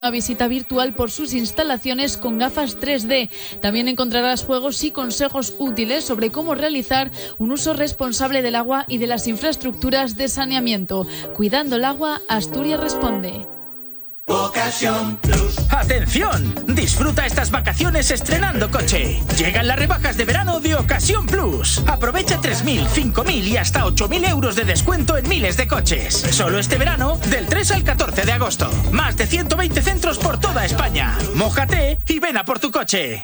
Una visita virtual por sus instalaciones con gafas 3D. También encontrarás juegos y consejos útiles sobre cómo realizar un uso responsable del agua y de las infraestructuras de saneamiento. Cuidando el agua, Asturias responde. Ocasión Plus. ¡Atención! Disfruta estas vacaciones estrenando coche. Llegan las rebajas de verano de Ocasión Plus. Aprovecha 3.000, 5.000 y hasta 8.000 euros de descuento en miles de coches. Solo este verano, del 3 al 14 de agosto. Más de 120 centros por toda España. Mójate y ven a por tu coche.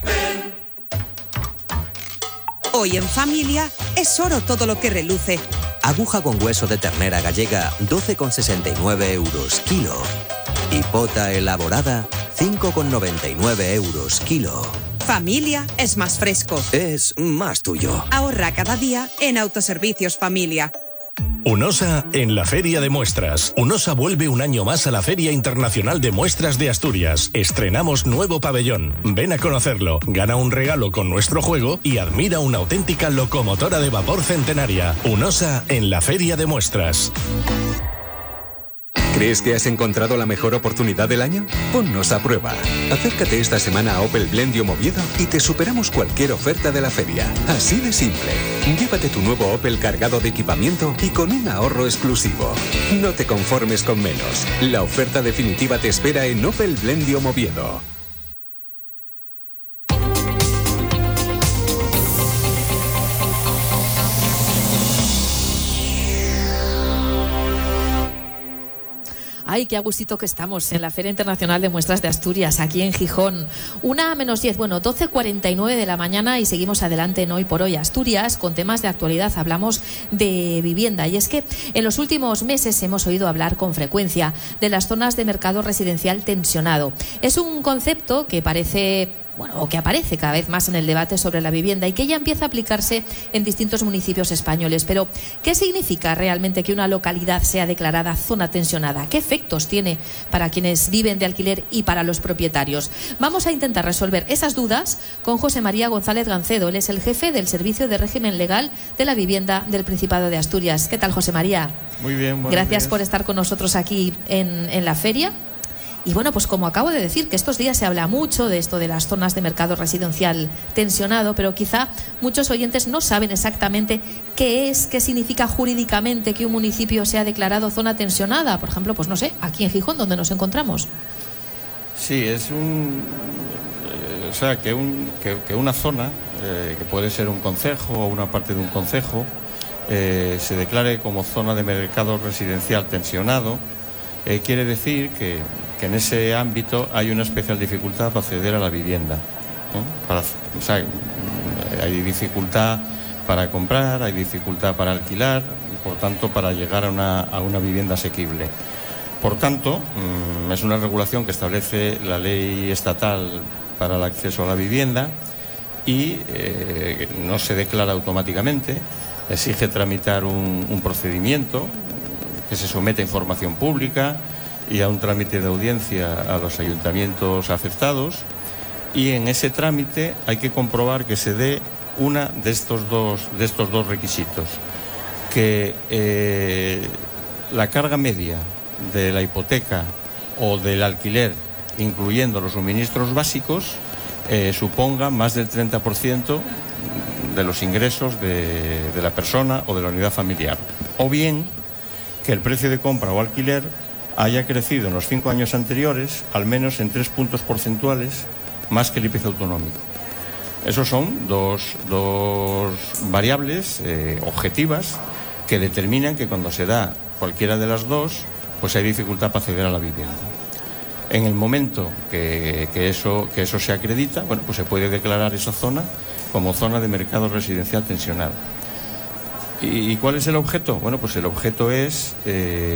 Hoy en familia es oro todo lo que reluce. Aguja con hueso de ternera gallega, 12,69 euros kilo. Y pota elaborada, 5,99 euros kilo. Familia es más fresco. Es más tuyo. Ahorra cada día en Autoservicios Familia. UNOSA en la Feria de Muestras. UNOSA vuelve un año más a la Feria Internacional de Muestras de Asturias. Estrenamos nuevo pabellón. Ven a conocerlo, gana un regalo con nuestro juego y admira una auténtica locomotora de vapor centenaria. UNOSA en la Feria de Muestras. ¿Crees que has encontrado la mejor oportunidad del año? Ponnos a prueba. Acércate esta semana a Opel Blendio Oviedo y te superamos cualquier oferta de la feria. Así de simple. Llévate tu nuevo Opel cargado de equipamiento y con un ahorro exclusivo. No te conformes con menos. La oferta definitiva te espera en Opel Blendio Oviedo. Ay, qué a gustito que estamos en la Feria Internacional de Muestras de Asturias, aquí en Gijón. 1:10, 12:49 de la mañana y seguimos adelante en Hoy por Hoy Asturias con temas de actualidad. Hablamos de vivienda y es que en los últimos meses hemos oído hablar con frecuencia de las zonas de mercado residencial tensionado. Es un concepto que que aparece cada vez más en el debate sobre la vivienda y que ya empieza a aplicarse en distintos municipios españoles. Pero, ¿qué significa realmente que una localidad sea declarada zona tensionada? ¿Qué efectos tiene para quienes viven de alquiler y para los propietarios? Vamos a intentar resolver esas dudas con José María González Gancedo. Él es el jefe del Servicio de Régimen Legal de la Vivienda del Principado de Asturias. ¿Qué tal, José María? Muy bien, gracias por estar con nosotros aquí en la feria. Y pues como acabo de decir, que estos días se habla mucho de esto de las zonas de mercado residencial tensionado, pero quizá muchos oyentes no saben exactamente qué significa jurídicamente que un municipio sea declarado zona tensionada. Por ejemplo, aquí en Gijón, donde nos encontramos. Sí, es que una zona, que puede ser un concejo o una parte de un concejo, se declare como zona de mercado residencial tensionado, quiere decir que en ese ámbito hay una especial dificultad para acceder a la vivienda, ¿no? Hay dificultad para comprar, hay dificultad para alquilar y, por tanto, para llegar a una vivienda asequible. Por tanto, es una regulación que establece la ley estatal para el acceso a la vivienda y no se declara automáticamente, exige tramitar un procedimiento que se somete a información pública y a un trámite de audiencia a los ayuntamientos afectados, y en ese trámite hay que comprobar que se dé una de estos dos requisitos, que la carga media de la hipoteca o del alquiler, incluyendo los suministros básicos, suponga más del 30% de los ingresos de la persona o de la unidad familiar, o bien que el precio de compra o alquiler haya crecido en los 5 años anteriores al menos en 3 puntos porcentuales más que el IPC autonómico. Esos son dos variables objetivas que determinan que cuando se da cualquiera de las dos, pues hay dificultad para acceder a la vivienda. En el momento que eso se acredita, pues se puede declarar esa zona como zona de mercado residencial tensionado. ¿Y cuál es el objeto? Pues el objeto es